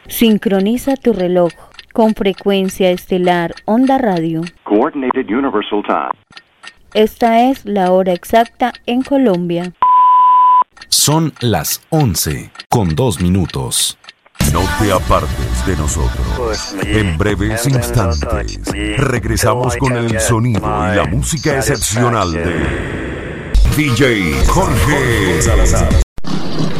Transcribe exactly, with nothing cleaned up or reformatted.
Sincroniza tu reloj con frecuencia estelar Onda Radio. Coordinated Universal Time. Esta es la hora exacta en Colombia. Son las once con dos minutos. No te apartes de nosotros. En breves instantes regresamos con el sonido y la música excepcional de D J Jorge Salazar.